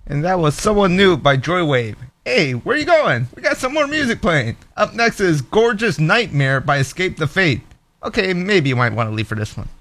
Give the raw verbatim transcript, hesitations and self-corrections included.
And that was Someone New by Joywave. Hey, where you going? We got some more music playing. Up next is Gorgeous Nightmare by Escape the Fate. Okay, maybe you might want to leave for this one.